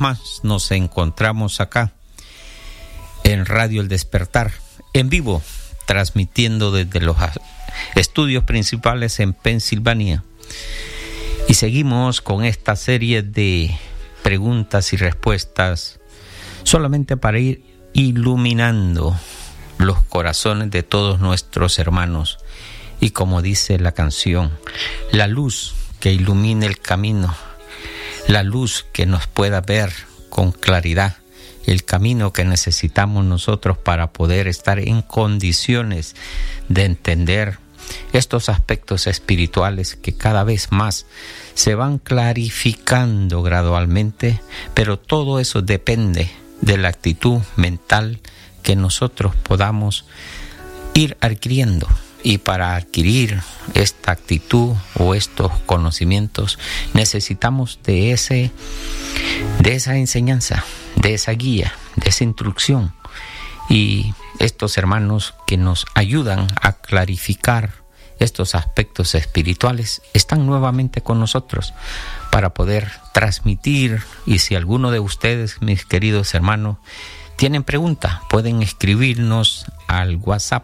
más nos encontramos acá en Radio El Despertar, en vivo, transmitiendo desde los estudios principales en Pensilvania. Y seguimos con esta serie de preguntas y respuestas solamente para ir iluminando los corazones de todos nuestros hermanos. Y como dice la canción, la luz que ilumine el camino, la luz que nos pueda ver con claridad, el camino que necesitamos nosotros para poder estar en condiciones de entender estos aspectos espirituales que cada vez más se van clarificando gradualmente, pero todo eso depende de la actitud mental que nosotros podamos ir adquiriendo. Y para adquirir esta actitud o estos conocimientos necesitamos de esa enseñanza, de esa guía, de esa instrucción. Y estos hermanos que nos ayudan a clarificar estos aspectos espirituales están nuevamente con nosotros para poder transmitir. Y si alguno de ustedes, mis queridos hermanos, tienen pregunta, pueden escribirnos al WhatsApp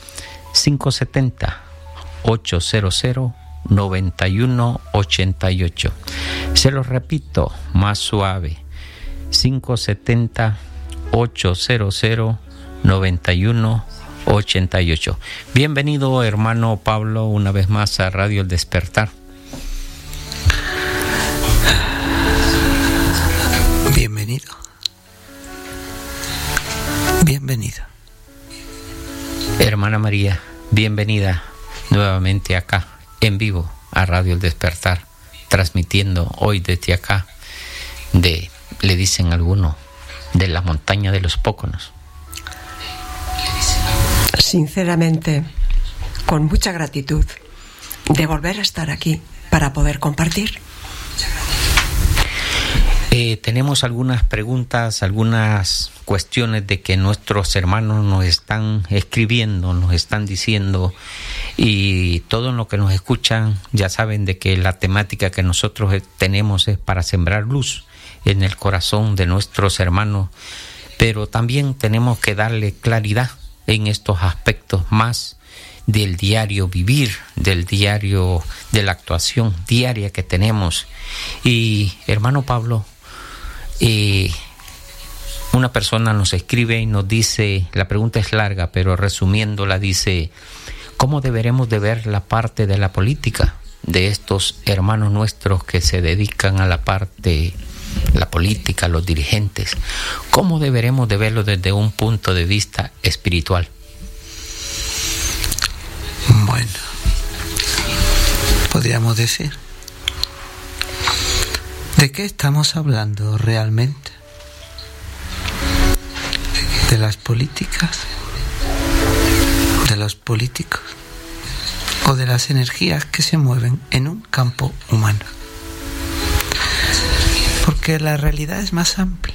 570-800-9188. Se lo repito más suave, 570-800-9188. Bienvenido, hermano Pablo, una vez más a Radio El Despertar. Bienvenido. Bienvenido. Hermana María, bienvenida nuevamente acá, en vivo, a Radio El Despertar, transmitiendo hoy desde acá, le dicen algunos, de la montaña de los Póconos. Sinceramente, con mucha gratitud de volver a estar aquí para poder compartir. Tenemos algunas preguntas, algunas cuestiones de que nuestros hermanos nos están escribiendo, nos están diciendo, y todo lo que nos escuchan ya saben de que la temática que nosotros tenemos es para sembrar luz en el corazón de nuestros hermanos, pero también tenemos que darle claridad en estos aspectos más del diario vivir, del diario, de la actuación diaria que tenemos. Y hermano Pablo, una persona nos escribe y nos dice, la pregunta es larga, pero resumiéndola dice, ¿cómo deberemos de ver la parte de la política de estos hermanos nuestros que se dedican a la parte, la política, los dirigentes? ¿Cómo deberemos de verlo desde un punto de vista espiritual? Bueno, podríamos decir, ¿de qué estamos hablando realmente? ¿De las políticas? ¿De los políticos? ¿O de las energías que se mueven en un campo humano? Porque la realidad es más amplia.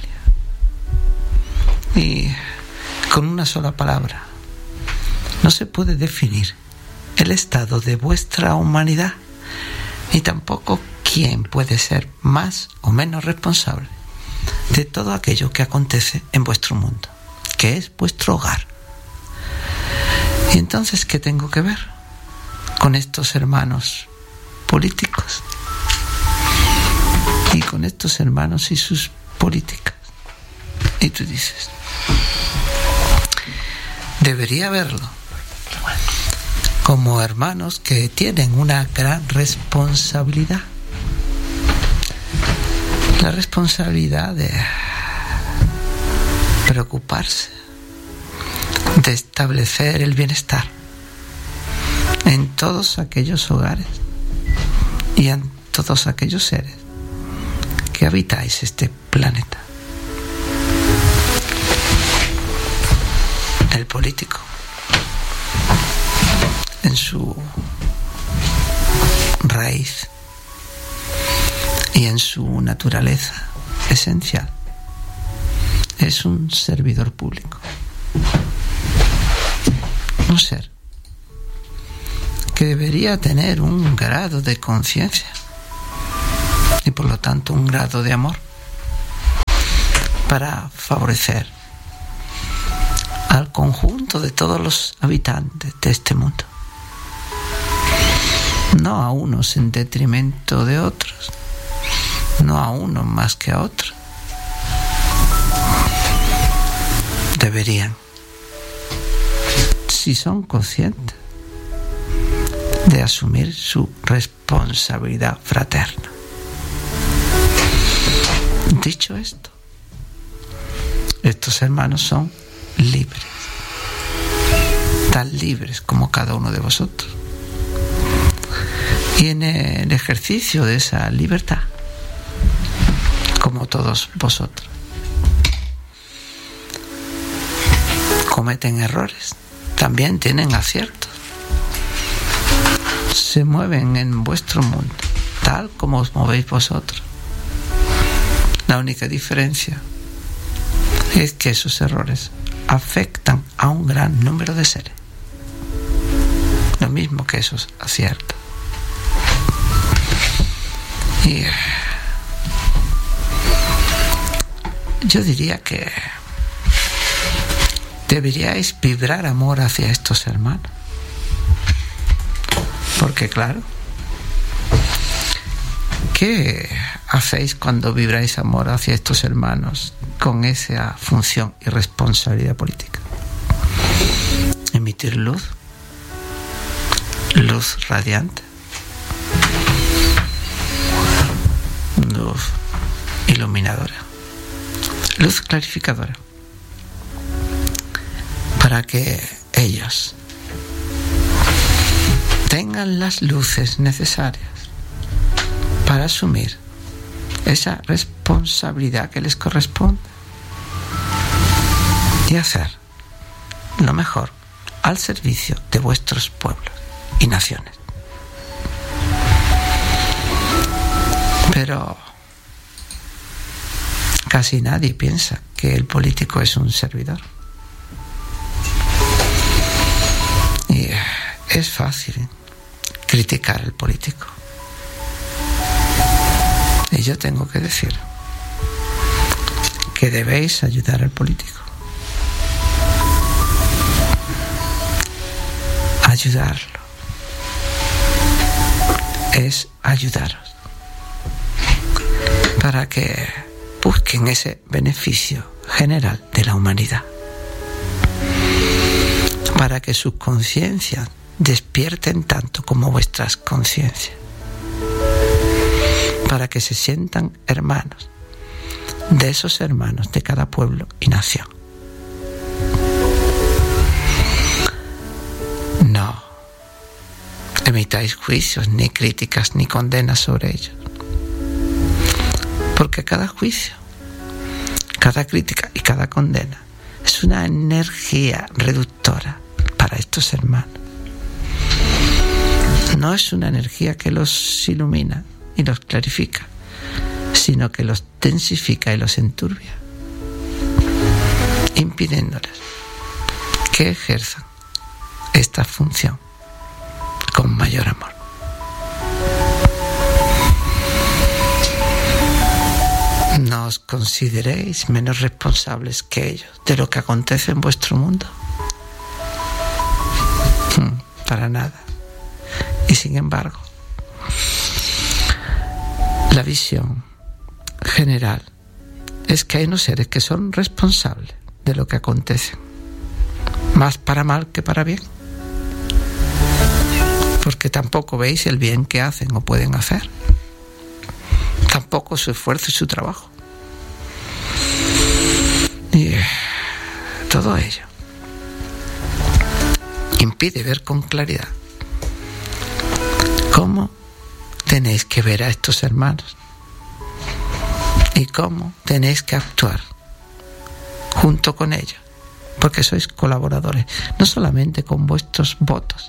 Y con una sola palabra no se puede definir el estado de vuestra humanidad, ni tampoco quién puede ser más o menos responsable de todo aquello que acontece en vuestro mundo, que es vuestro hogar. Y entonces, ¿qué tengo que ver con estos hermanos políticos? Y con estos hermanos y sus políticas. Y tú dices, debería verlo como hermanos que tienen una gran responsabilidad. La responsabilidad de preocuparse, de establecer el bienestar en todos aquellos hogares y en todos aquellos seres que habitáis este planeta. El político, en su raíz y en su naturaleza esencial, es un servidor público, un ser que debería tener un grado de conciencia y por lo tanto un grado de amor para favorecer al conjunto de todos los habitantes de este mundo, no a unos en detrimento de otros, no a unos más que a otros. Deberían, si son conscientes, de asumir su responsabilidad fraterna. Dicho esto, estos hermanos son libres, tan libres como cada uno de vosotros. Y en el ejercicio de esa libertad, como todos vosotros, cometen errores, también tienen aciertos, se mueven en vuestro mundo, tal como os movéis vosotros. La única diferencia es que esos errores afectan a un gran número de seres, lo mismo que esos aciertos. Y yo diría que deberíais vibrar amor hacia estos hermanos, porque claro, ¿qué hacéis cuando vibráis amor hacia estos hermanos con esa función y responsabilidad política? Emitir luz radiante, luz iluminadora, luz clarificadora, para que ellos tengan las luces necesarias para asumir esa responsabilidad que les corresponde y hacer lo mejor al servicio de vuestros pueblos y naciones. Pero casi nadie piensa que el político es un servidor. Y es fácil criticar al político. Y yo tengo que decir que debéis ayudar al político. Ayudarlo es ayudaros para que busquen ese beneficio general de la humanidad, para que sus conciencias despierten tanto como vuestras conciencias, para que se sientan hermanos de esos hermanos de cada pueblo y nación. No emitáis juicios, ni críticas, ni condenas sobre ellos, porque cada juicio, cada crítica y cada condena es una energía reductora para estos hermanos. No es una energía que los ilumina y los clarifica, sino que los densifica y los enturbia, impidiéndoles que ejerzan esta función con mayor amor. No os consideréis menos responsables que ellos de lo que acontece en vuestro mundo. Para nada. Y sin embargo, la visión general es que hay unos seres que son responsables de lo que acontece, más para mal que para bien, porque tampoco veis el bien que hacen o pueden hacer, tampoco su esfuerzo y su trabajo. Y todo ello impide ver con claridad cómo tenéis que ver a estos hermanos y cómo tenéis que actuar junto con ellos, porque sois colaboradores, no solamente con vuestros votos,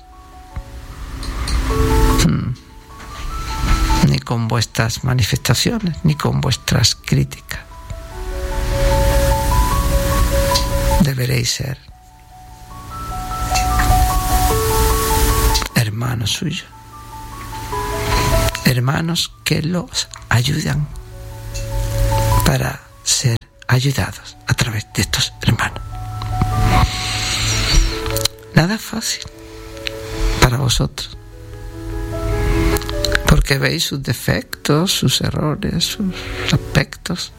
ni con vuestras manifestaciones, ni con vuestras críticas. Deberéis ser hermanos suyos, hermanos que los ayudan para ser ayudados a través de estos hermanos. Nada fácil para vosotros, porque veis sus defectos, sus errores, sus aspectos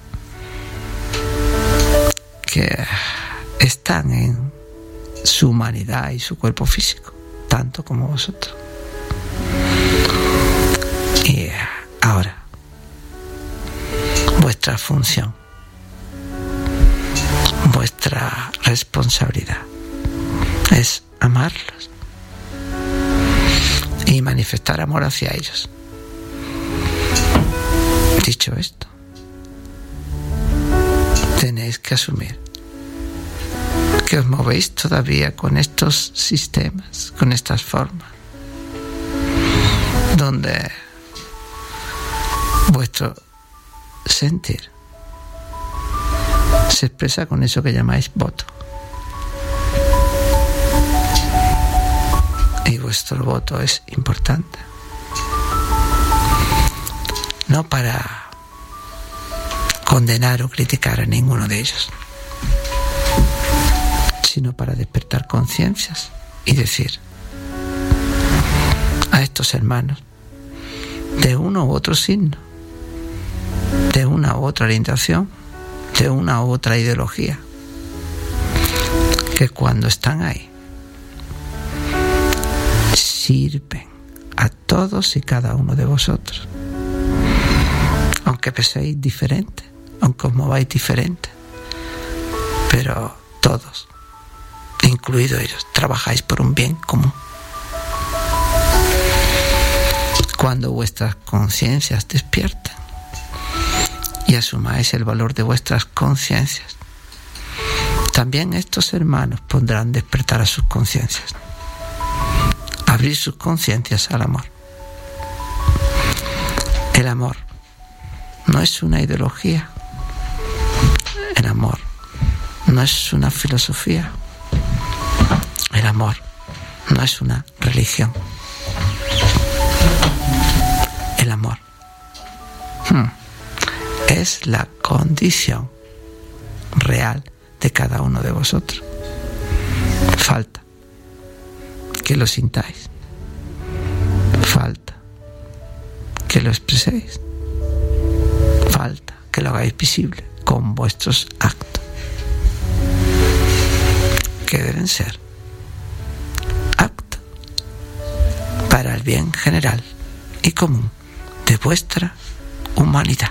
que están en su humanidad y su cuerpo físico, tanto como vosotros. Y ahora, vuestra función, vuestra responsabilidad es amarlos y manifestar amor hacia ellos. Dicho esto, tenéis que asumir que os movéis todavía con estos sistemas, con estas formas, donde vuestro sentir se expresa con eso que llamáis voto. Y vuestro voto es importante. No para condenar o criticar a ninguno de ellos, sino para despertar conciencias y decir a estos hermanos de uno u otro signo, de una u otra orientación, de una u otra ideología, que cuando están ahí sirven a todos y cada uno de vosotros, aunque penséis diferente, aunque os mováis diferente, pero todos, incluidos ellos, trabajáis por un bien común. Cuando vuestras conciencias despiertan y asumáis el valor de vuestras conciencias, también estos hermanos podrán despertar a sus conciencias, abrir sus conciencias al amor. El amor no es una ideología, el amor no es una filosofía, el amor no es una religión. El amor es la condición real de cada uno de vosotros. Falta que lo sintáis, falta que lo expreséis, falta que lo hagáis visible con vuestros actos, que deben ser actos para el bien general y común de vuestra humanidad.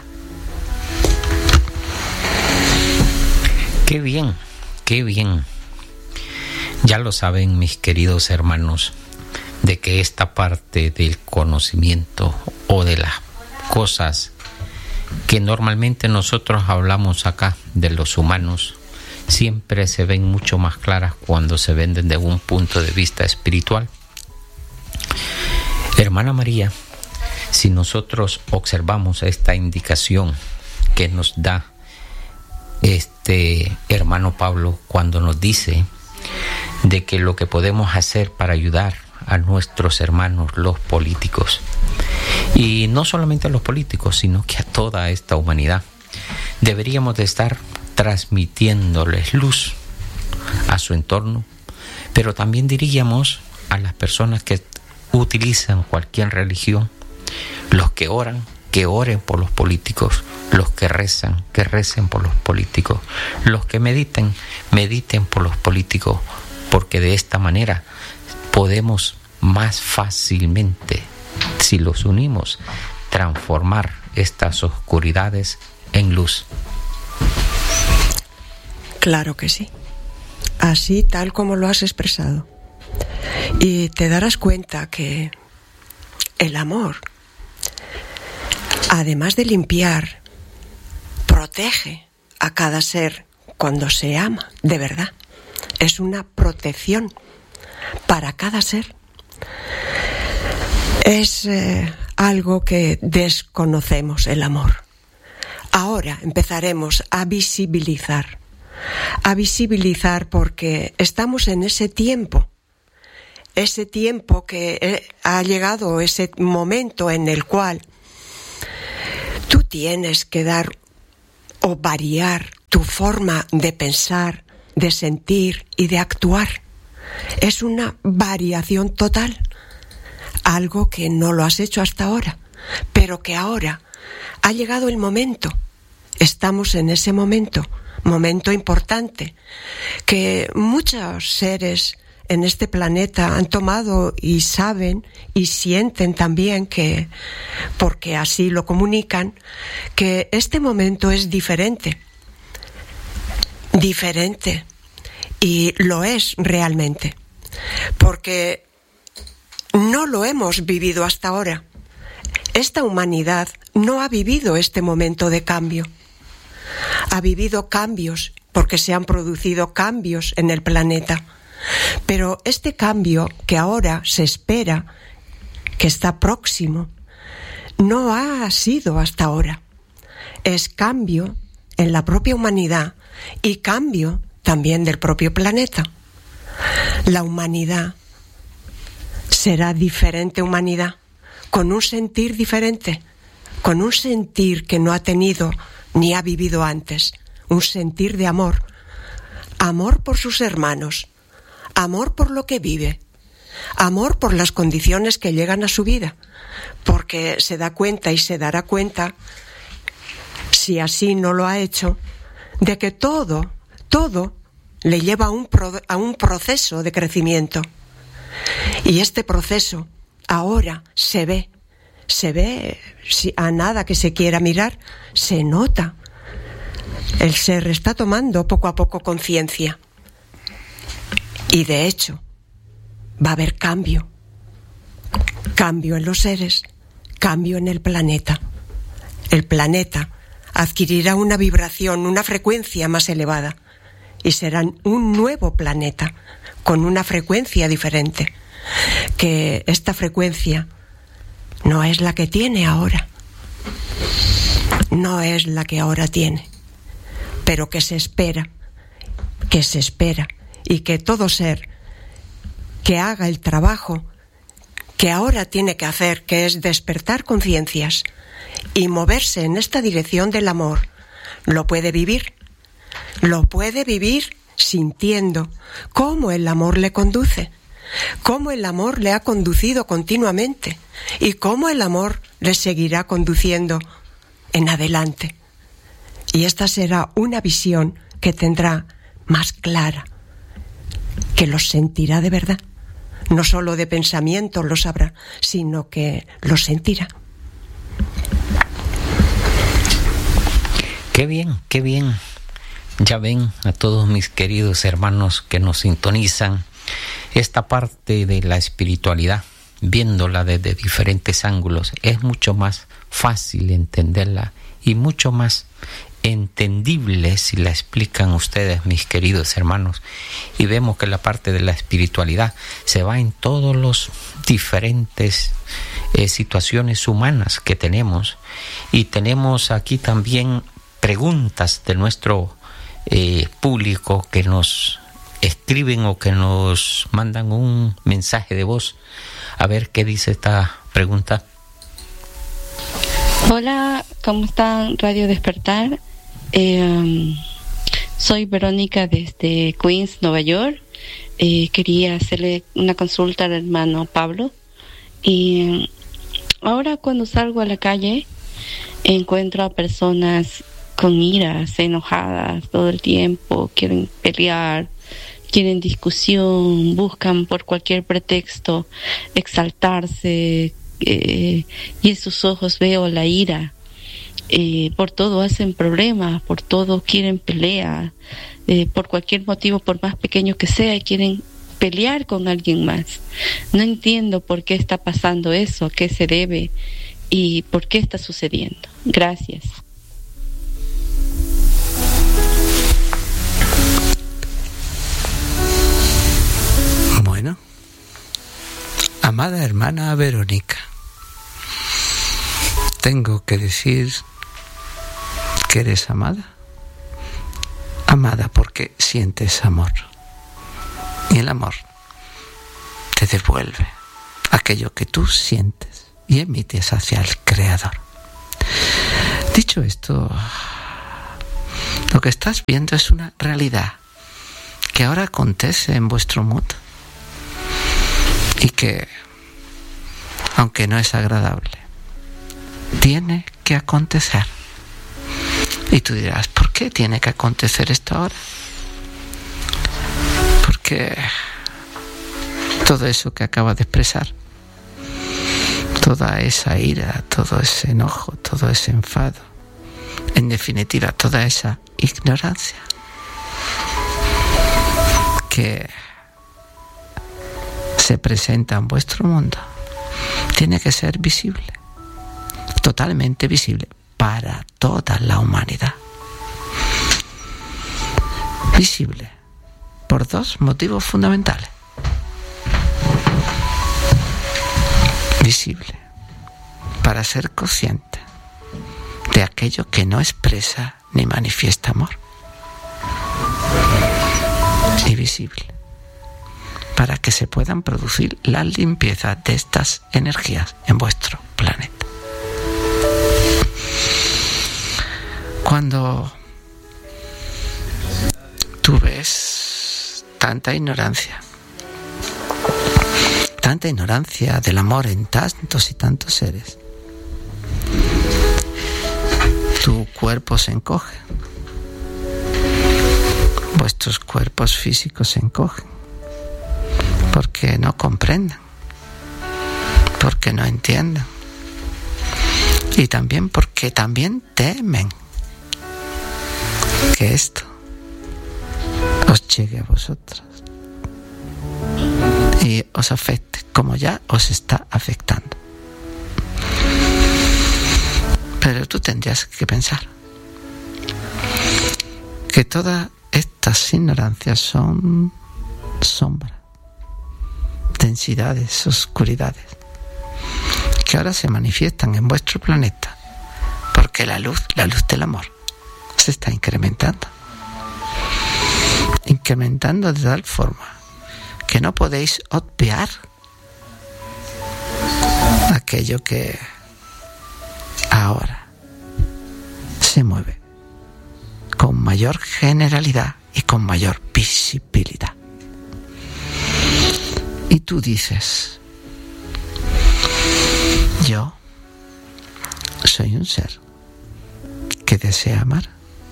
Qué bien, qué bien. Ya lo saben mis queridos hermanos, de que esta parte del conocimiento o de las cosas que normalmente nosotros hablamos acá de los humanos, siempre se ven mucho más claras cuando se ven desde un punto de vista espiritual. Hermana María, si nosotros observamos esta indicación que nos da este hermano Pablo cuando nos dice de que lo que podemos hacer para ayudar a nuestros hermanos los políticos, y no solamente a los políticos, sino que a toda esta humanidad, deberíamos de estar transmitiéndoles luz a su entorno, pero también diríamos a las personas que utilizan cualquier religión, los que oran, que oren por los políticos, los que recen por los políticos, los que mediten por los políticos, porque de esta manera podemos más fácilmente, si los unimos, transformar estas oscuridades en luz. Claro que sí, así tal como lo has expresado. Y te darás cuenta que el amor, además de limpiar, protege a cada ser cuando se ama, de verdad. Es una protección para cada ser. Es algo que desconocemos, el amor. Ahora empezaremos a visibilizar porque estamos en ese tiempo que ha llegado, ese momento en el cual tú tienes que dar o variar tu forma de pensar, de sentir y de actuar. Es una variación total, algo que no lo has hecho hasta ahora, pero que ahora ha llegado el momento. Estamos en ese momento importante, que muchos seres en este planeta han tomado y saben y sienten también que, porque así lo comunican, que este momento es diferente, y lo es realmente, porque no lo hemos vivido hasta ahora. Esta humanidad no ha vivido este momento de cambio. Ha vivido cambios porque se han producido cambios en el planeta. Pero este cambio que ahora se espera, que está próximo, no ha sido hasta ahora. Es cambio en la propia humanidad y cambio también del propio planeta. La humanidad será diferente humanidad, con un sentir diferente, con un sentir que no ha tenido ni ha vivido antes, un sentir de amor, amor por sus hermanos, amor por lo que vive, amor por las condiciones que llegan a su vida, porque se da cuenta y se dará cuenta, si así no lo ha hecho, de que todo le lleva a un proceso de crecimiento. Y este proceso ahora se ve, a nada que se quiera mirar, se nota. El ser está tomando poco a poco conciencia. Y de hecho, va a haber cambio. Cambio en los seres, cambio en el planeta. El planeta adquirirá una vibración, una frecuencia más elevada. Y serán un nuevo planeta, con una frecuencia diferente. Que esta frecuencia no es la que tiene ahora. No es la que ahora tiene. Pero que se espera. Y que todo ser que haga el trabajo que ahora tiene que hacer, que es despertar conciencias y moverse en esta dirección del amor, lo puede vivir sintiendo cómo el amor le conduce, cómo el amor le ha conducido continuamente y cómo el amor le seguirá conduciendo en adelante. Y esta será una visión que tendrá más clara, que los sentirá de verdad. No solo de pensamiento lo sabrá, sino que lo sentirá. Qué bien, qué bien. Ya ven a todos mis queridos hermanos que nos sintonizan esta parte de la espiritualidad, viéndola desde diferentes ángulos, es mucho más fácil entenderla y mucho más entendible si la explican ustedes, mis queridos hermanos. Y vemos que la parte de la espiritualidad se va en todos los diferentes situaciones humanas que tenemos. Y tenemos aquí también preguntas de nuestro público que nos escriben o que nos mandan un mensaje de voz. A ver qué dice esta pregunta. Hola, ¿cómo están? Radio Despertar. Soy Verónica desde Queens, Nueva York. Quería hacerle una consulta al hermano Pablo. Y ahora cuando salgo a la calle encuentro a personas con iras, enojadas todo el tiempo, quieren pelear, quieren discusión, buscan por cualquier pretexto exaltarse, y en sus ojos veo la ira. Por todo hacen problemas, por todo quieren pelea, por cualquier motivo, por más pequeño que sea, quieren pelear con alguien más. No entiendo por qué está pasando eso, a qué se debe y por qué está sucediendo. Gracias. Bueno, amada hermana Verónica, tengo que decir que eres amada. Amada porque sientes amor. Y el amor te devuelve aquello que tú sientes y emites hacia el Creador. Dicho esto, Lo que estás viendo es una realidad que ahora acontece en vuestro mundo y que, aunque no es agradable, tiene que acontecer. Y tú dirás, ¿por qué tiene que acontecer esto ahora? Porque todo eso que acabas de expresar, toda esa ira, todo ese enojo, todo ese enfado, en definitiva, toda esa ignorancia que se presenta en vuestro mundo, tiene que ser visible, totalmente visible para toda la humanidad. Visible por dos motivos fundamentales. Visible para ser consciente de aquello que no expresa ni manifiesta amor. Y visible para que se puedan producir las limpiezas de estas energías en vuestro planeta. Cuando tú ves tanta ignorancia del amor en tantos y tantos seres, tu cuerpo se encoge, vuestros cuerpos físicos se encogen, porque no comprenden, porque no entienden, y también porque también temen que esto os llegue a vosotros y os afecte, como ya os está afectando. Pero tú tendrías que pensar que todas estas ignorancias son sombras, densidades, oscuridades, que ahora se manifiestan en vuestro planeta porque la luz del amor se está incrementando de tal forma que no podéis obviar aquello que ahora se mueve con mayor generalidad y con mayor visibilidad. Y tú dices, yo soy un ser que desea amar.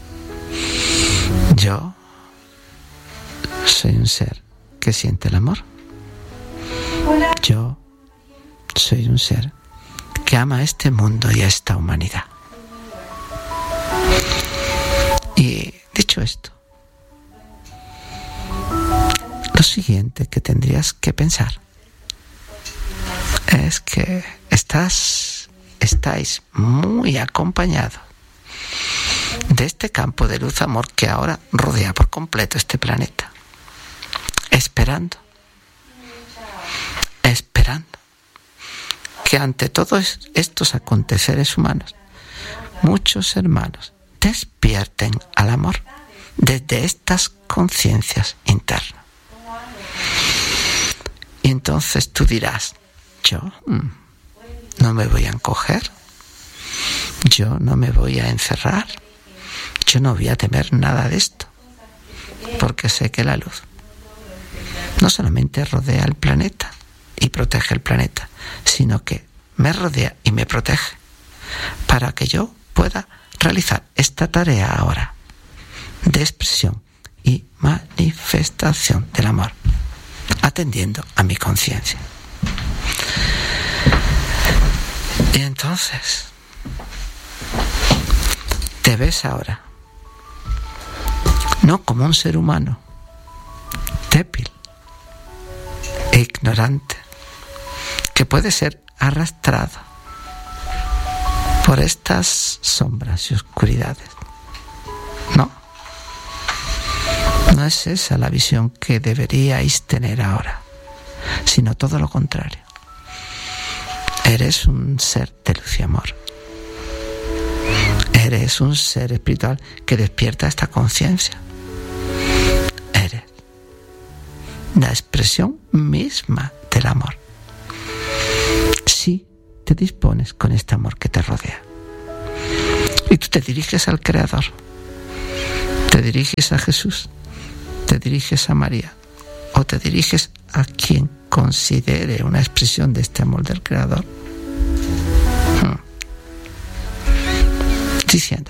Yo soy un ser que siente el amor. Yo soy un ser que ama a este mundo y a esta humanidad. Y dicho esto, lo siguiente que tendrías que pensar es que estáis muy acompañados de este campo de luz amor que ahora rodea por completo este planeta, esperando que ante todos estos aconteceres humanos, muchos hermanos despierten al amor desde estas conciencias internas. Y entonces tú dirás, yo no me voy a encoger, yo no me voy a encerrar, yo no voy a temer nada de esto, porque sé que la luz no solamente rodea el planeta y protege el planeta, sino que me rodea y me protege para que yo pueda realizar esta tarea ahora de expresión y manifestación del amor, atendiendo a mi conciencia. Y entonces te ves ahora no como un ser humano débil e ignorante que puede ser arrastrado por estas sombras y oscuridades. No es esa la visión que deberíais tener ahora, sino todo lo contrario. Eres un ser de luz y amor. Eres un ser espiritual que despierta esta conciencia. Eres la expresión misma del amor. Si te dispones con este amor que te rodea y tú te diriges al Creador ¿Te diriges a Jesús? ¿Te diriges a María? ¿O te diriges a quien considere una expresión de este amor del Creador? Diciendo: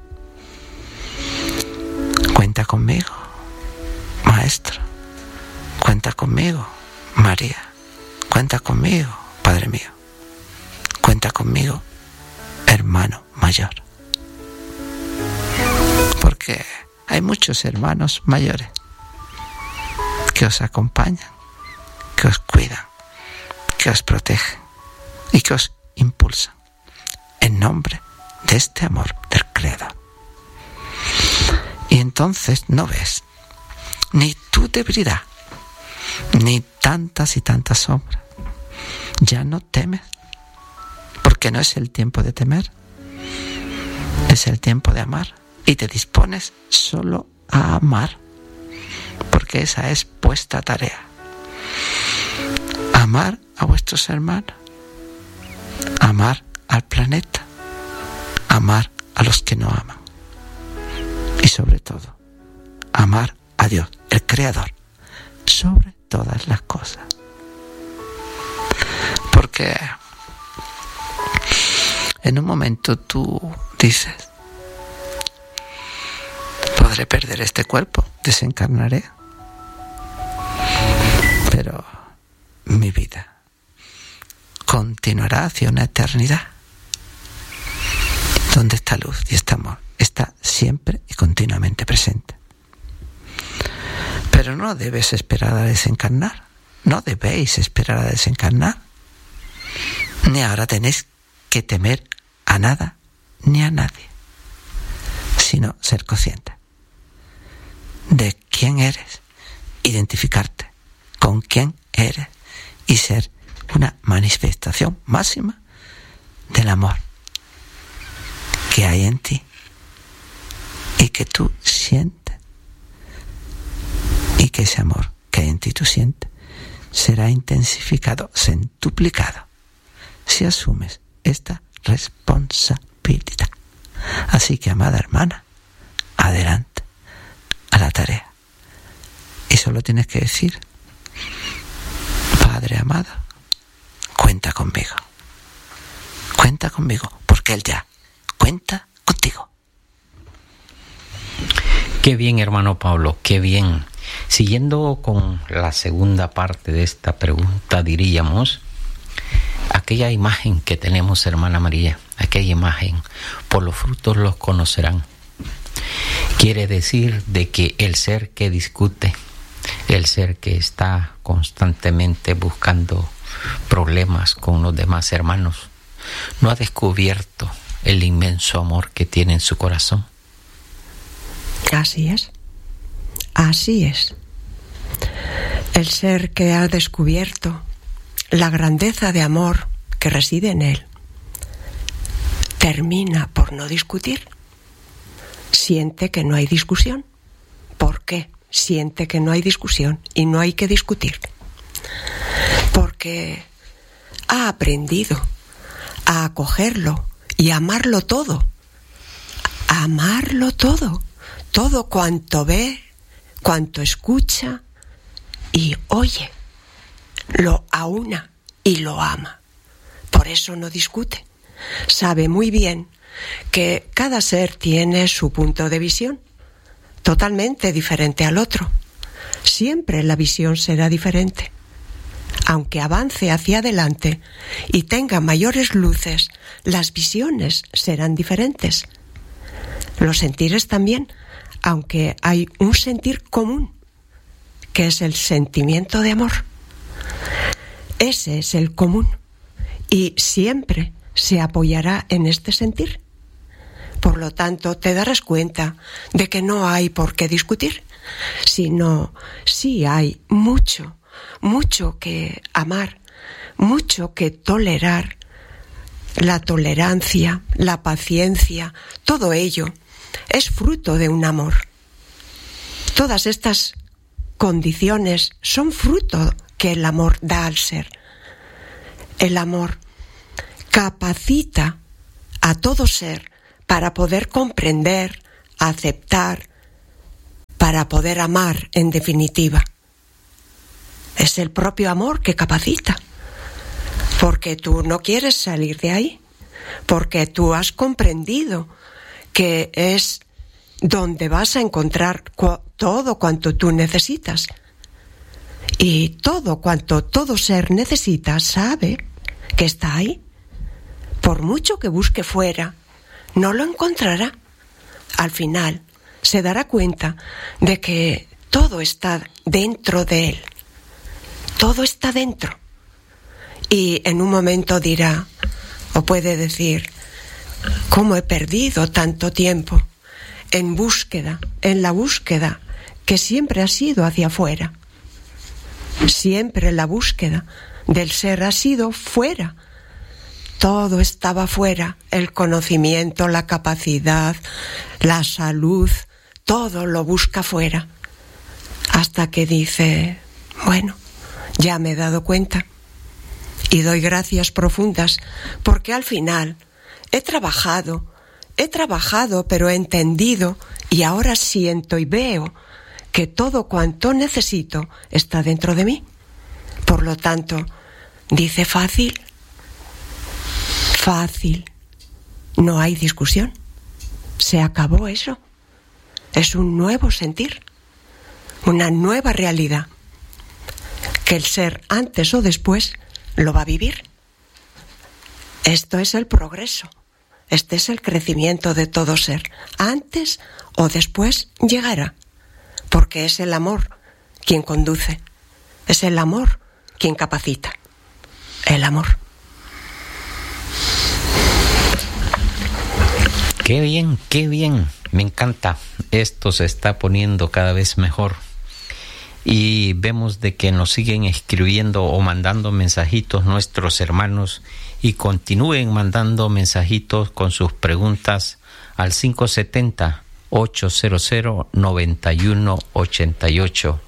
cuenta conmigo, Maestro. Cuenta conmigo, María. Cuenta conmigo, Padre mío. Cuenta conmigo, hermano mayor. Porque hay muchos hermanos mayores que os acompañan, que os cuidan, que os protegen y que os impulsan en nombre de este amor del Creador. Y entonces no ves ni tu debilidad, ni tantas y tantas sombras. Ya no temes, porque no es el tiempo de temer, es el tiempo de amar. Y te dispones solo a amar, porque esa es vuestra tarea. Amar a vuestros hermanos, amar al planeta, amar a los que no aman. Y sobre todo, amar a Dios, el Creador, sobre todas las cosas. Porque en un momento tú dices: podré perder este cuerpo, desencarnaré, pero mi vida continuará hacia una eternidad donde esta luz y este amor está siempre y continuamente presente. Pero no debes esperar a desencarnar, no debéis esperar a desencarnar, ni ahora tenéis que temer a nada ni a nadie, sino ser consciente de quién eres, identificarte con quién eres y ser una manifestación máxima del amor que hay en ti y que tú sientes, y que ese amor que hay en ti tú sientes será intensificado, centuplicado, si asumes esta responsabilidad. Así que, amada hermana, adelante a la tarea. Y solo tienes que decir: Padre amado, cuenta conmigo. Cuenta conmigo, porque Él ya cuenta contigo. Qué bien, hermano Pablo, qué bien. Siguiendo con la segunda parte de esta pregunta, diríamos: aquella imagen que tenemos, hermana María, aquella imagen, por los frutos los conocerán. Quiere decir de que el ser que discute, el ser que está constantemente buscando problemas con los demás hermanos, no ha descubierto el inmenso amor que tiene en su corazón. Así es. Así es. El ser que ha descubierto la grandeza de amor que reside en él termina por no discutir. Siente que no hay discusión. ¿Por qué? Siente que no hay discusión y no hay que discutir. Porque ha aprendido a acogerlo y a amarlo todo. A amarlo todo. Todo cuanto ve, cuanto escucha y oye. Lo aúna y lo ama. Por eso no discute. Sabe muy bien que cada ser tiene su punto de visión, totalmente diferente al otro. Siempre la visión será diferente. Aunque avance hacia adelante y tenga mayores luces, las visiones serán diferentes. Los sentires también, aunque hay un sentir común, que es el sentimiento de amor. Ese es el común y siempre se apoyará en este sentir. Por lo tanto, te darás cuenta de que no hay por qué discutir, sino sí hay mucho que amar, mucho que tolerar. La tolerancia, la paciencia, todo ello es fruto de un amor. Todas estas condiciones son fruto que el amor da al ser. El amor capacita a todo ser para poder comprender, aceptar, para poder amar en definitiva. Es el propio amor que capacita, porque tú no quieres salir de ahí, porque tú has comprendido que es donde vas a encontrar todo cuanto tú necesitas. Y todo cuanto todo ser necesita sabe que está ahí. Por mucho que busque fuera, no lo encontrará. Al final se dará cuenta de que todo está dentro de él. Todo está dentro. Y en un momento dirá, o puede decir, ¿cómo he perdido tanto tiempo en la búsqueda que siempre ha sido hacia afuera? Siempre la búsqueda del ser ha sido fuera. Todo estaba fuera, el conocimiento, la capacidad, la salud, todo lo busca fuera. Hasta que dice, bueno, ya me he dado cuenta y doy gracias profundas porque al final he trabajado, pero he entendido y ahora siento y veo que todo cuanto necesito está dentro de mí. Por lo tanto, dice fácil, no hay discusión. Se acabó eso. Es un nuevo sentir, una nueva realidad, que el ser antes o después lo va a vivir. Esto es el progreso, este es el crecimiento de todo ser. Antes o después llegará. Porque es el amor quien conduce, es el amor quien capacita, el amor. Qué bien, me encanta. Esto se está poniendo cada vez mejor y vemos de que nos siguen escribiendo o mandando mensajitos nuestros hermanos y continúen mandando mensajitos con sus preguntas al 570-800-9188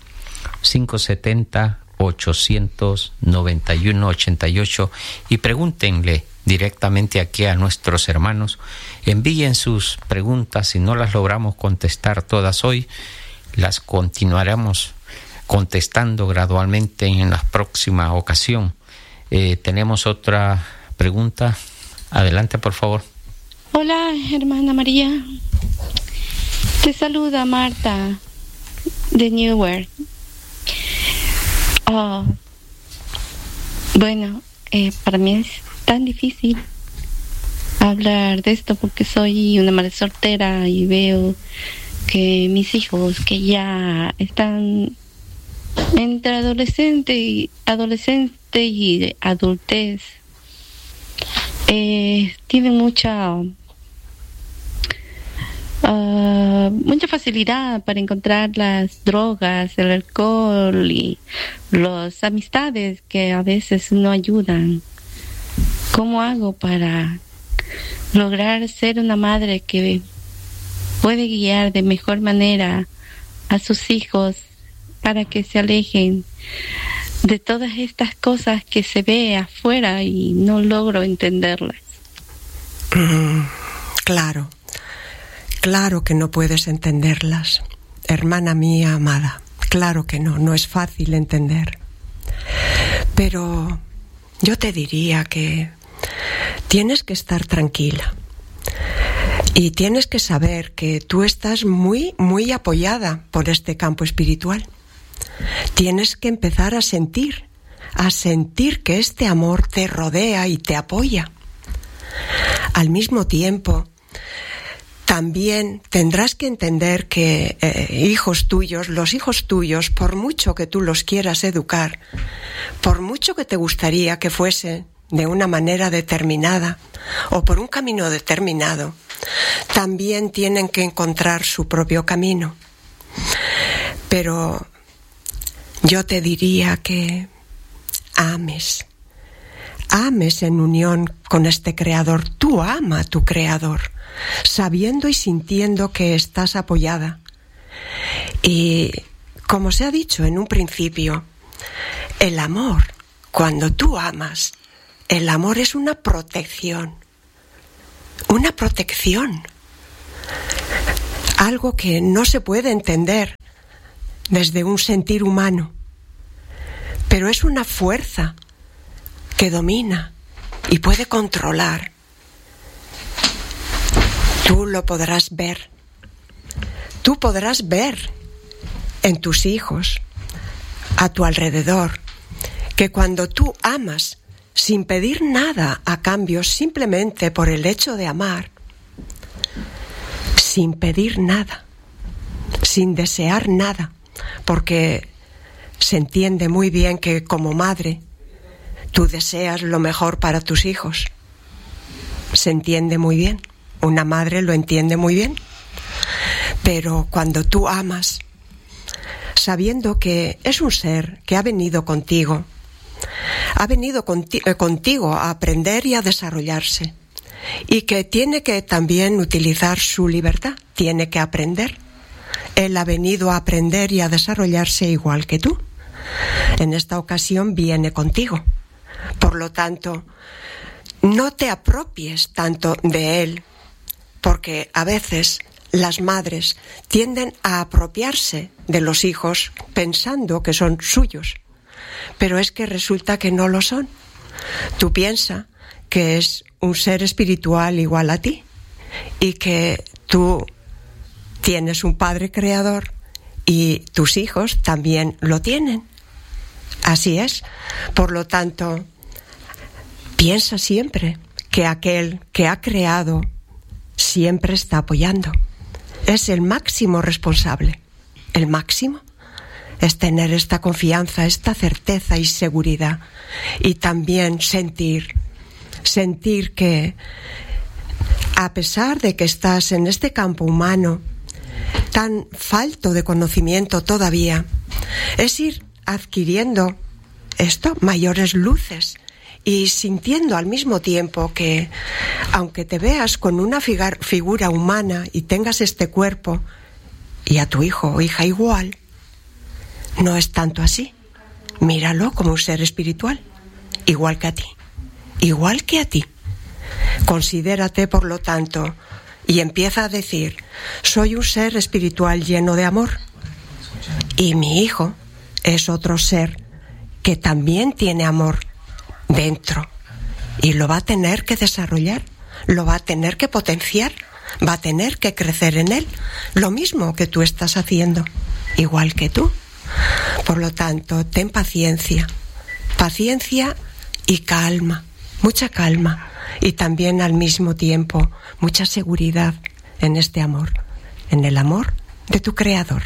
570-800-9188 y pregúntenle directamente aquí a nuestros hermanos. Envíen sus preguntas. Si no las logramos contestar todas hoy, las continuaremos contestando gradualmente en la próxima ocasión. Tenemos otra pregunta. Adelante, por favor. Hola, hermana María. Te saluda Marta de Newark. Bueno, para mí es tan difícil hablar de esto porque soy una madre soltera y veo que mis hijos que ya están entre adolescente y adultez tienen mucha facilidad para encontrar las drogas, el alcohol y las amistades que a veces no ayudan. ¿Cómo hago para lograr ser una madre que puede guiar de mejor manera a sus hijos para que se alejen de todas estas cosas que se ve afuera y no logro entenderlas? Claro que no puedes entenderlas, hermana mía amada. Claro que no es fácil entender. Pero yo te diría que tienes que estar tranquila y tienes que saber que tú estás muy apoyada por este campo espiritual. Tienes que empezar a sentir que este amor te rodea y te apoya. Al mismo tiempo, también tendrás que entender que los hijos tuyos, por mucho que tú los quieras educar, por mucho que te gustaría que fuese de una manera determinada o por un camino determinado, también tienen que encontrar su propio camino. Pero yo te diría que ames en unión con este Creador. Tú ama a tu Creador, sabiendo y sintiendo que estás apoyada. Y como se ha dicho en un principio, el amor, cuando tú amas, el amor es una protección. Algo que no se puede entender desde un sentir humano, pero es una fuerza que domina y puede controlar. Tú lo podrás ver. Tú podrás ver en tus hijos, a tu alrededor, que cuando tú amas sin pedir nada a cambio, simplemente por el hecho de amar, sin pedir nada, sin desear nada, porque se entiende muy bien que como madre tú deseas lo mejor para tus hijos. Se entiende muy bien, una madre lo entiende muy bien. Pero cuando tú amas, sabiendo que es un ser que ha venido contigo a aprender y a desarrollarse, y que tiene que también utilizar su libertad, tiene que aprender. Él ha venido a aprender y a desarrollarse igual que tú. En esta ocasión viene contigo. Por lo tanto, no te apropies tanto de él, porque a veces las madres tienden a apropiarse de los hijos pensando que son suyos, pero es que resulta que no lo son. Tú piensas que es un ser espiritual igual a ti y que tú tienes un Padre Creador y tus hijos también lo tienen. Así es. Por lo tanto, piensa siempre que aquel que ha creado siempre está apoyando. Es el máximo responsable. El máximo es tener esta confianza, esta certeza y seguridad. Y también sentir que a pesar de que estás en este campo humano tan falto de conocimiento todavía, es ir adquiriendo mayores luces y sintiendo al mismo tiempo que, aunque te veas con una figura humana y tengas este cuerpo, y a tu hijo o hija igual, no es tanto así. Míralo como un ser espiritual, igual que a ti. Igual que a ti. Considérate, por lo tanto, y empieza a decir: soy un ser espiritual lleno de amor. Y mi hijo es otro ser que también tiene amor dentro. Y lo va a tener que desarrollar, lo va a tener que potenciar, va a tener que crecer en él. Lo mismo que tú estás haciendo, igual que tú. Por lo tanto, ten paciencia. Paciencia y calma, mucha calma. Y también al mismo tiempo mucha seguridad en este amor, en el amor de tu Creador.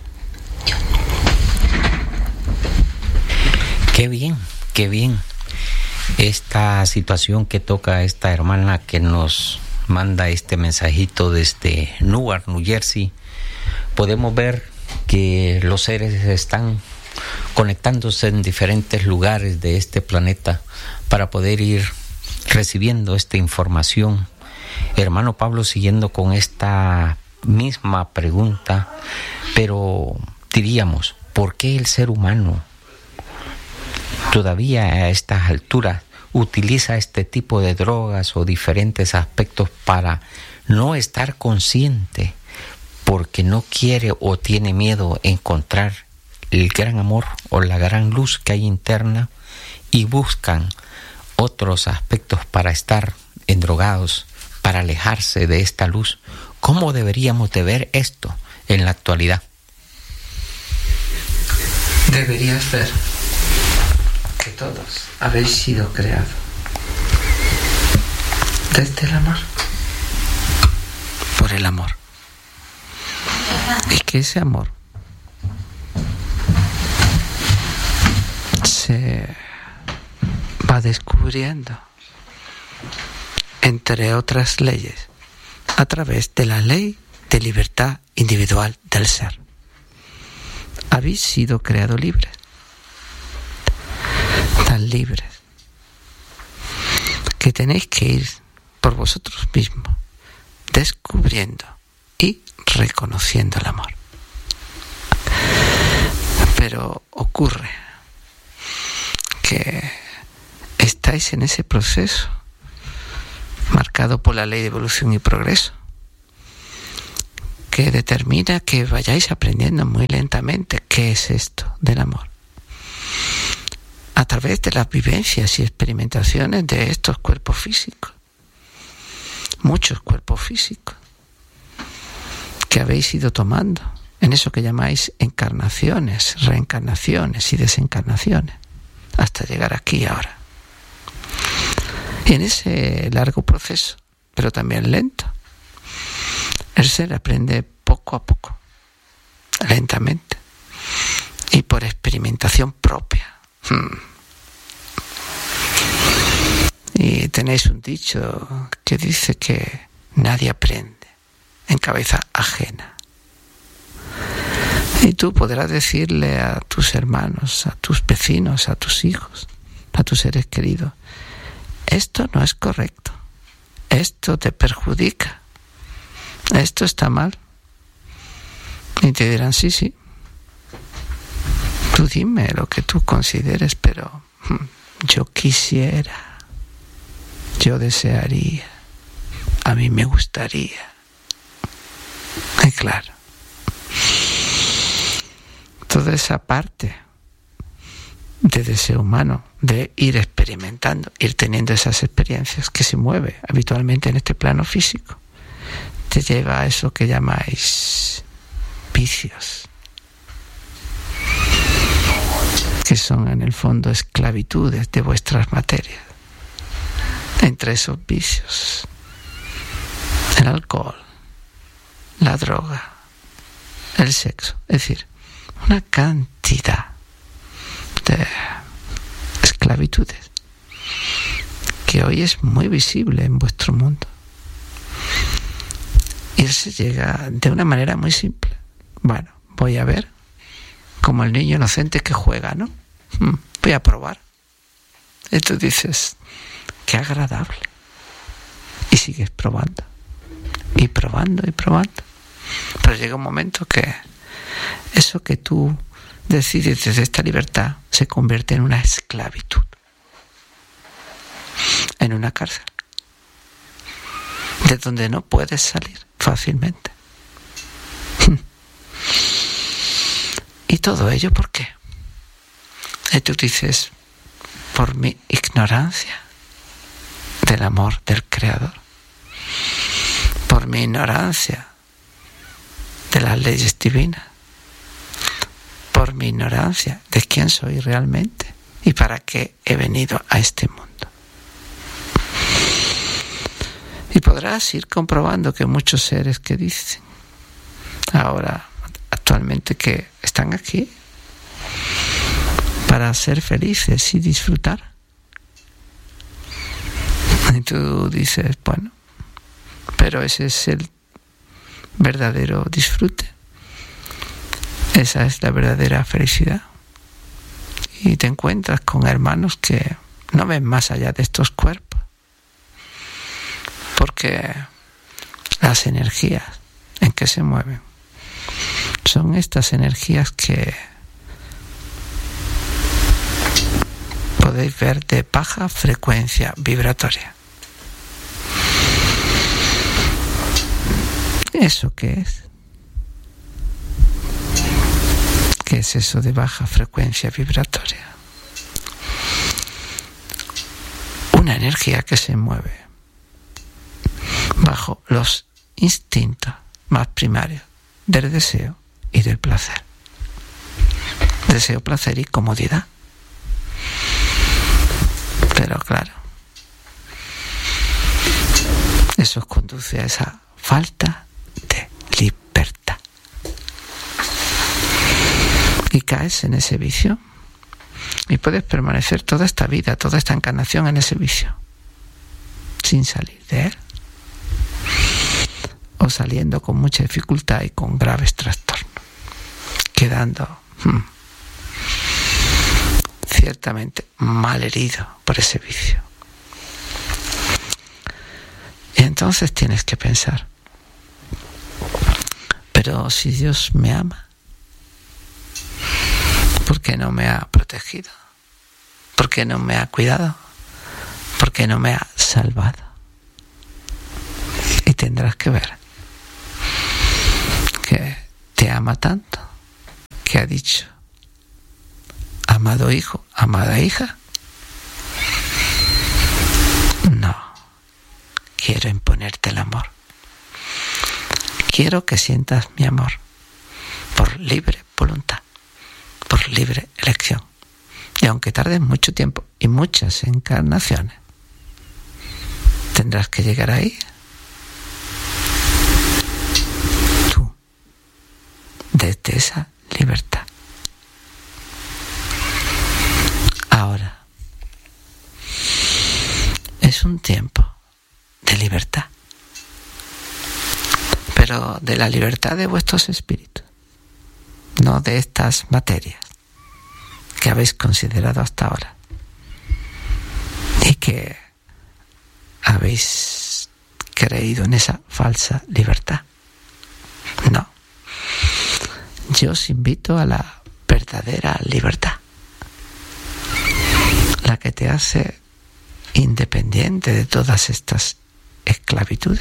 Qué bien, qué bien. Esta situación que toca esta hermana que nos manda este mensajito desde Newark, New Jersey, podemos ver que los seres están conectándose en diferentes lugares de este planeta para poder ir recibiendo esta información. Hermano Pablo, siguiendo con esta misma pregunta, pero diríamos, ¿por qué el ser humano todavía a estas alturas utiliza este tipo de drogas o diferentes aspectos para no estar consciente, porque no quiere o tiene miedo encontrar el gran amor o la gran luz que hay interna, y buscan otros aspectos para estar endrogados, para alejarse de esta luz? ¿Cómo deberíamos de ver esto en la actualidad? Deberías ver que todos habéis sido creados desde el amor, por el amor, y que ese amor se va descubriendo, entre otras leyes, a través de la ley de libertad individual del ser. Habéis sido creados libres, tan libres, que tenéis que ir por vosotros mismos, descubriendo y reconociendo el amor. Pero ocurre que estáis en ese proceso marcado por la ley de evolución y progreso, que determina que vayáis aprendiendo muy lentamente qué es esto del amor. A través de las vivencias y experimentaciones de estos cuerpos físicos. Muchos cuerpos físicos que habéis ido tomando en eso que llamáis encarnaciones, reencarnaciones y desencarnaciones, hasta llegar aquí ahora. Y en ese largo proceso, pero también lento, el ser aprende poco a poco, lentamente, y por experimentación propia. Y tenéis un dicho que dice que nadie aprende en cabeza ajena. Y tú podrás decirle a tus hermanos, a tus vecinos, a tus hijos, a tus seres queridos: esto no es correcto, esto te perjudica, esto está mal. Y te dirán: sí, tú dime lo que tú consideres, pero yo quisiera, yo desearía, a mí me gustaría. Y claro, toda esa parte de deseo humano, de ir experimentando, ir teniendo esas experiencias que se mueve habitualmente en este plano físico, te lleva a eso que llamáis vicios, que son en el fondo esclavitudes de vuestras materias. Entre esos vicios, el alcohol, la droga, el sexo, es decir, una cantidad de esclavitudes que hoy es muy visible en vuestro mundo. Y se llega de una manera muy simple. Bueno, voy a ver, como el niño inocente que juega, ¿no? Voy a probar. Y tú dices: qué agradable. Y sigues probando. Y probando y probando. Pero llega un momento que eso que tú decides desde esta libertad se convierte en una esclavitud, en una cárcel, de donde no puedes salir fácilmente. ¿Y todo ello por qué? Y tú dices: por mi ignorancia del amor del Creador, por mi ignorancia de las leyes divinas, por mi ignorancia de quién soy realmente y para qué he venido a este mundo. Y podrás ir comprobando que muchos seres que dicen ahora, actualmente, que están aquí para ser felices y disfrutar. Y tú dices: bueno, pero ese es el verdadero disfrute. Esa es la verdadera felicidad. Y te encuentras con hermanos que no ven más allá de estos cuerpos, porque las energías en que se mueven son estas energías que podéis ver de baja frecuencia vibratoria. ¿Eso qué es? ¿Qué es eso de baja frecuencia vibratoria? Una energía que se mueve bajo los instintos más primarios del deseo y del placer. Deseo, placer y comodidad. Pero claro, eso os conduce a esa falta de libertad. Y caes en ese vicio y puedes permanecer toda esta vida, toda esta encarnación en ese vicio, sin salir de él, o saliendo con mucha dificultad y con graves trastornos, quedando ciertamente mal herido por ese vicio. Y entonces tienes que pensar: pero si Dios me ama, ¿por qué no me ha protegido? ¿Por qué no me ha cuidado? ¿Por qué no me ha salvado? Y tendrás que ver te ama tanto que ha dicho: amado hijo, amada hija, no quiero imponerte el amor. Quiero que sientas mi amor por libre voluntad, por libre elección. Y aunque tardes mucho tiempo y muchas encarnaciones, tendrás que llegar ahí. Tú, desde esa libertad. Ahora es un tiempo de libertad, pero de la libertad de vuestros espíritus, no de estas materias que habéis considerado hasta ahora y que habéis creído en esa falsa libertad. No, yo os invito a la verdadera libertad, la que te hace independiente de todas estas esclavitudes,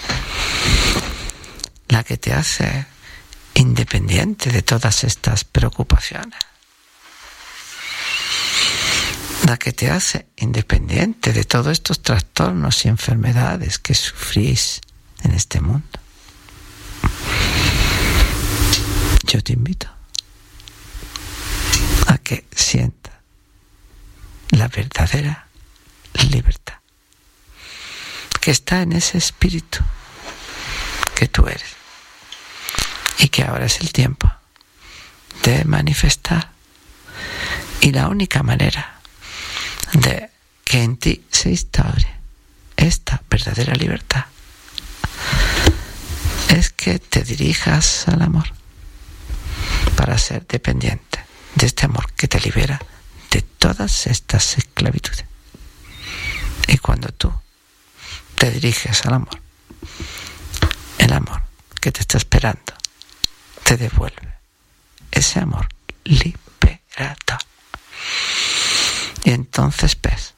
la que te hace independiente de todas estas preocupaciones, la que te hace independiente de todos estos trastornos y enfermedades que sufrís en este mundo. Yo te invito a que sientas la verdadera libertad que está en ese espíritu que tú eres y que ahora es el tiempo de manifestar. Y la única manera de que en ti se instaure esta verdadera libertad es que te dirijas al amor para ser dependiente de este amor que te libera de todas estas esclavitudes. Y cuando tú te diriges al amor, el amor que te está esperando te devuelve ese amor liberador. Y entonces ves,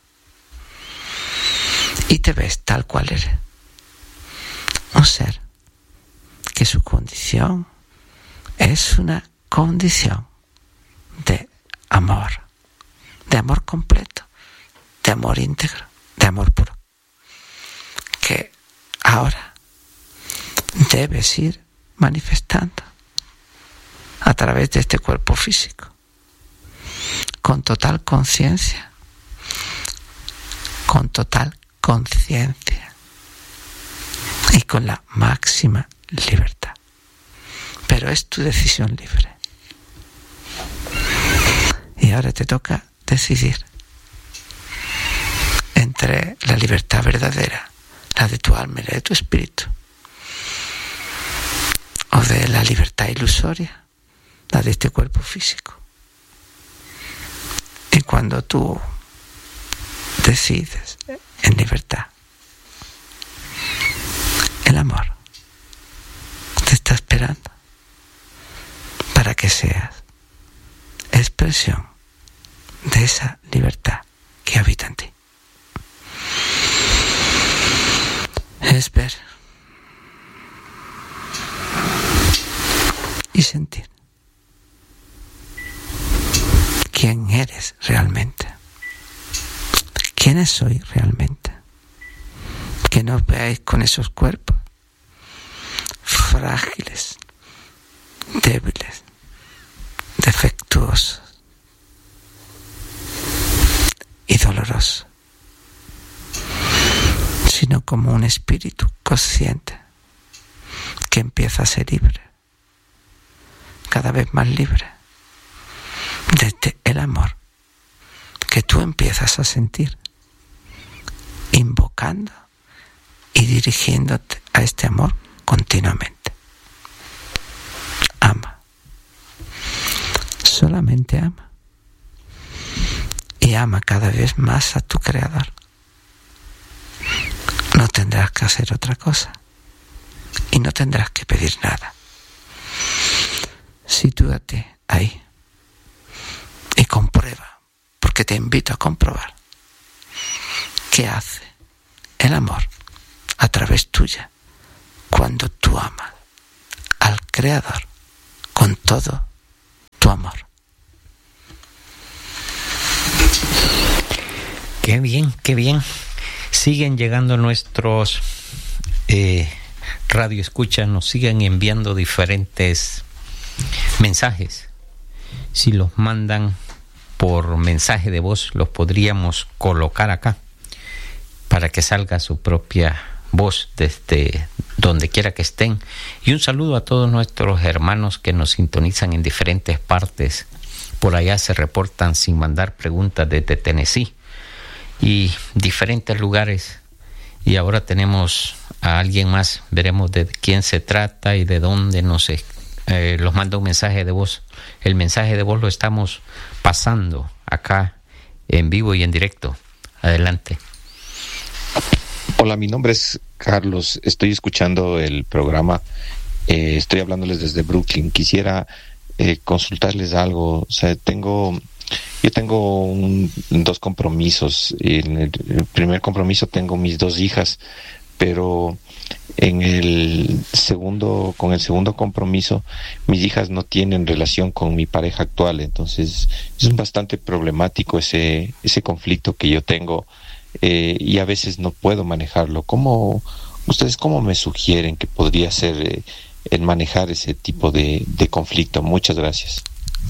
y te ves tal cual eres, un ser que su condición es una condición de amor completo, de amor íntegro, de amor puro, que ahora debes ir manifestando a través de este cuerpo físico, con total conciencia, con total conciencia y con la máxima libertad. Pero es tu decisión libre. Y ahora te toca decidir entre la libertad verdadera, la de tu alma y la de tu espíritu, o de la libertad ilusoria, la de este cuerpo físico. Y cuando tú decides en libertad, el amor te está esperando para que seas expresión de esa libertad que habita en ti. Es ver y sentir quién eres realmente, quiénes soy realmente. Que no os veáis con esos cuerpos frágiles, débiles, defectuosos y dolorosos, sino como un espíritu consciente que empieza a ser libre, cada vez más libre, desde el amor que tú empiezas a sentir, invocando y dirigiéndote a este amor continuamente. Ama, solamente ama, y ama cada vez más a tu Creador. No tendrás que hacer otra cosa y no tendrás que pedir nada. Sitúate ahí y comprueba, porque te invito a comprobar qué hace el amor a través tuya cuando tú amas al Creador con todo tu amor. Qué bien, qué bien. Siguen llegando nuestros radioescuchas, nos siguen enviando diferentes mensajes. Si los mandan por mensaje de voz, los podríamos colocar acá para que salga su propia voz desde donde quiera que estén. Y un saludo a todos nuestros hermanos que nos sintonizan en diferentes partes. Por allá se reportan sin mandar preguntas desde Tennessee y diferentes lugares. Y ahora tenemos a alguien más, veremos de quién se trata y de dónde nos los manda un mensaje de voz. El mensaje de voz lo estamos pasando acá en vivo y en directo. Adelante. Hola, mi nombre es Carlos, estoy escuchando el programa, estoy hablándoles desde Brooklyn. Quisiera consultarles algo. O sea, yo tengo dos compromisos. En el primer compromiso tengo mis 2 hijas, pero con el segundo compromiso mis hijas no tienen relación con mi pareja actual. Entonces es bastante problemático ese conflicto que yo tengo, y a veces no puedo manejarlo. ¿Ustedes cómo me sugieren que podría ser el manejar ese tipo de conflicto? Muchas gracias.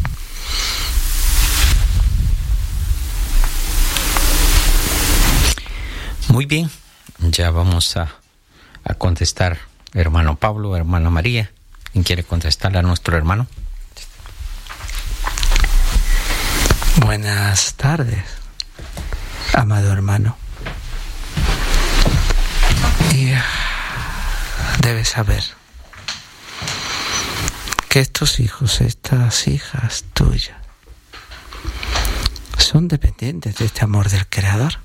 Muy bien, ya vamos a contestar, hermano Pablo, hermana María. ¿Quién quiere contestarle a nuestro hermano? Buenas tardes, amado hermano. Y debes saber que estos hijos, estas hijas tuyas, son dependientes de este amor del Creador,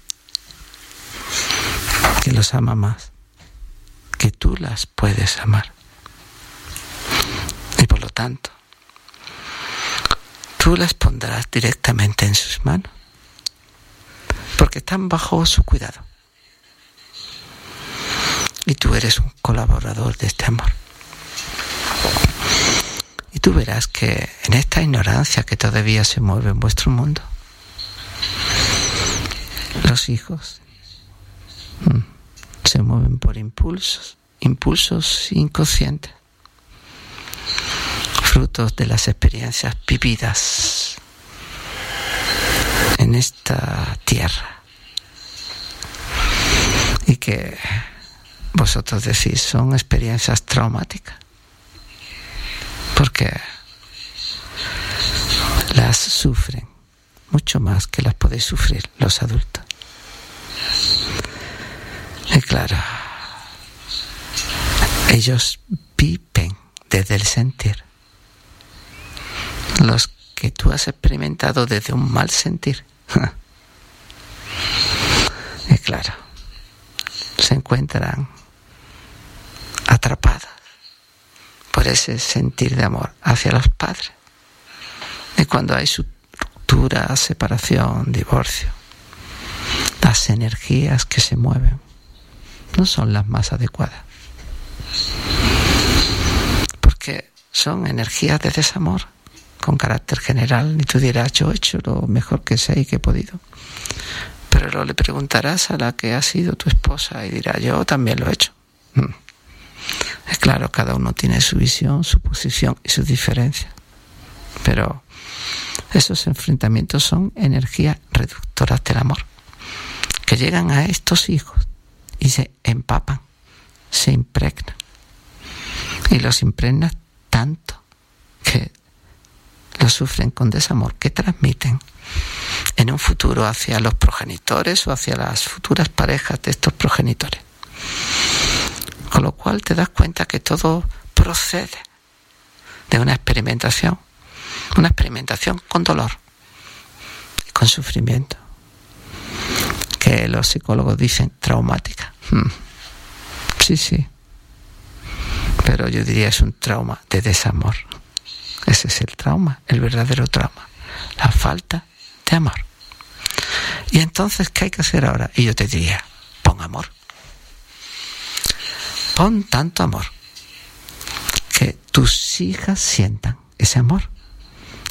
que los ama más que tú las puedes amar. Y por lo tanto, tú las pondrás directamente en sus manos, porque están bajo su cuidado. Y tú eres un colaborador de este amor. Y tú verás que en esta ignorancia que todavía se mueve en vuestro mundo, los hijos se mueven por impulsos inconscientes, frutos de las experiencias vividas en esta tierra, y que vosotros decís son experiencias traumáticas, porque las sufren mucho más que las podéis sufrir los adultos. Y claro, ellos viven desde el sentir los que tú has experimentado desde un mal sentir. Y claro, se encuentran atrapadas por ese sentir de amor hacia los padres. Y cuando hay ruptura, separación, divorcio, las energías que se mueven no son las más adecuadas, porque son energías de desamor con carácter general. Y tú dirás, yo he hecho lo mejor que sé y que he podido, pero luego le preguntarás a la que ha sido tu esposa y dirá, yo también lo he hecho. Es claro, cada uno tiene su visión, su posición y sus diferencias, pero esos enfrentamientos son energías reductoras del amor que llegan a estos hijos y se empapan, se impregnan, y los impregnan tanto que lo sufren con desamor, que transmiten en un futuro hacia los progenitores o hacia las futuras parejas de estos progenitores. Con lo cual te das cuenta que todo procede de una experimentación con dolor, con sufrimiento, que los psicólogos dicen traumática. Sí, pero yo diría es un trauma de desamor. Ese es el trauma, el verdadero trauma, la falta de amor. Y entonces, ¿qué hay que hacer ahora? Y yo te diría, pon amor. Pon tanto amor que tus hijas sientan ese amor.